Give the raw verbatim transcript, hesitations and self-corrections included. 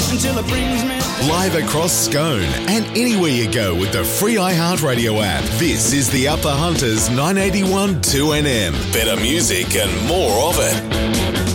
until it brings me down. Live across Scone and anywhere you go with the free iHeartRadio app. This is the Upper Hunters nine eighty-one two N M. Better music and more of it.